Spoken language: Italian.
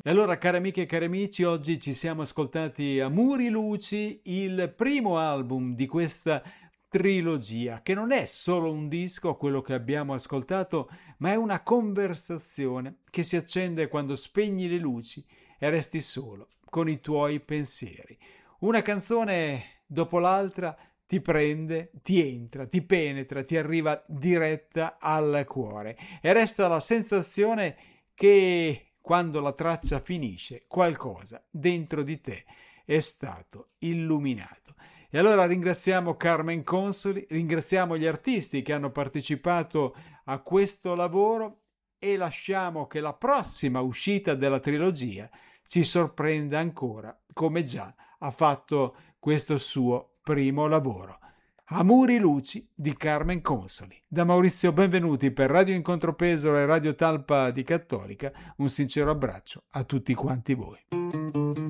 E allora, cari amiche e cari amici, oggi ci siamo ascoltati Amuri Luci, il primo album di questa trilogia, che non è solo un disco, quello che abbiamo ascoltato, ma è una conversazione che si accende quando spegni le luci e resti solo con i tuoi pensieri. Una canzone dopo l'altra ti prende, ti entra, ti penetra, ti arriva diretta al cuore e resta la sensazione che quando la traccia finisce qualcosa dentro di te è stato illuminato. E allora ringraziamo Carmen Consoli, ringraziamo gli artisti che hanno partecipato a questo lavoro e lasciamo che la prossima uscita della trilogia ci sorprenda ancora, come già ha fatto questo suo primo lavoro. Amuri Luci di Carmen Consoli. Da Maurizio Benvenuti per Radio Incontro Pesaro e Radio Talpa di Cattolica, un sincero abbraccio a tutti quanti voi.